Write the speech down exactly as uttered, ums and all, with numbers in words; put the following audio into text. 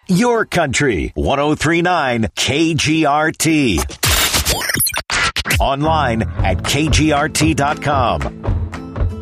Your country. one oh three point nine K G R T. Online at K G R T dot com.